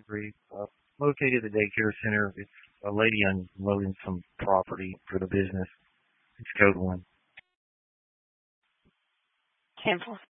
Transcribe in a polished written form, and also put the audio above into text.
3. Located at the daycare center. It's a lady unloading some property for the business. It's code 1. 10-4.